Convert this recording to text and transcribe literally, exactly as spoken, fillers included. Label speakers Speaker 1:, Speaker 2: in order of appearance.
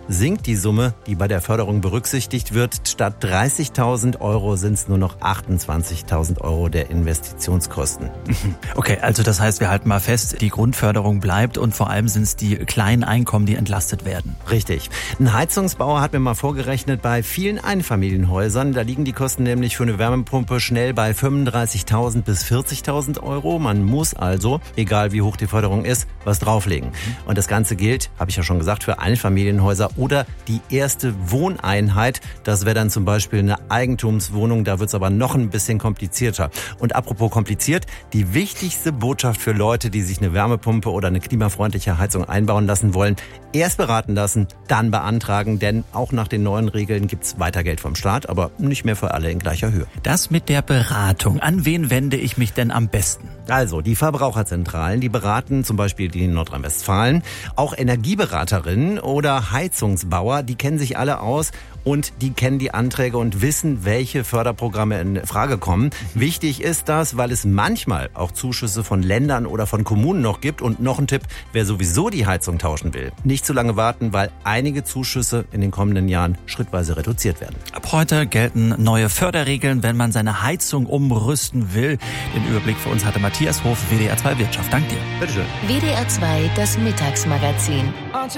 Speaker 1: sinkt die Summe, die bei der Förderung berücksichtigt wird. Statt dreißigtausend Euro sind es nur noch achtundzwanzigtausend Euro der Investitionskosten.
Speaker 2: Okay, also das heißt, wir halten mal fest, die Grundförderung bleibt und vor allem sind es die kleinen Einkommen, die entlastet werden.
Speaker 1: Richtig. Ein Heizungsbauer hat mir mal vorgerechnet, bei vielen Einfamilienhäusern, da liegen die Kosten nämlich für eine Wärmepumpe schnell bei fünfunddreißigtausend bis vierzigtausend Euro. Man muss also, egal wie hoch die Förderung ist, was drauflegen. Und das Ganze gilt, habe ich ja schon gesagt, für Einfamilienhäuser oder die erste Wohneinheit. Das wäre dann zum Beispiel eine Eigentumswohnung, da wird es aber noch ein bisschen komplizierter. Und apropos kompliziert, die wichtigste Botschaft für Leute, die sich eine Wärmepumpe oder eine klimafreundliche Heizung einbauen lassen wollen: erst beraten lassen, dann beantragen, denn auch nach den neuen Regeln gibt's weiter Geld vom Staat, aber nicht mehr für alle in gleicher Höhe.
Speaker 2: Das mit der Beratung. An wen wende ich mich denn am besten?
Speaker 1: Also, die Verbraucherzentralen, die beraten zum Beispiel die in Nordrhein-Westfalen. Auch Energieberaterinnen oder Heizungsbauer, die kennen sich alle aus und die kennen die Anträge und wissen, welche Förderprogramme in Frage kommen. Wichtig ist das, weil es manchmal auch Zuschüsse von Ländern oder von Kommunen noch gibt. Und noch ein Tipp, wer sowieso die Heizung tauschen will, nicht zu lange warten, weil einige Zuschüsse in den kommenden Jahren schrittweise reduziert werden.
Speaker 2: Ab heute gelten neue Förderregeln, wenn man seine Heizung umrüsten will. Den Überblick für uns hatte Matthias Hof, W D R zwei Wirtschaft. Dank dir.
Speaker 1: Bitteschön.
Speaker 3: W D R zwei, das Mittagsmagazin.